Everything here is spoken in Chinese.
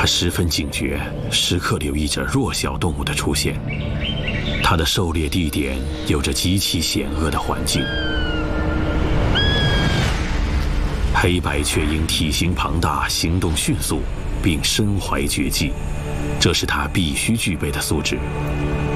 十分警觉，时刻留意着弱小动物的出现。它的狩猎地点有着极其险恶的环境。黑白雀鹰体型庞大，行动迅速，并身怀绝技，这是它必须具备的素质。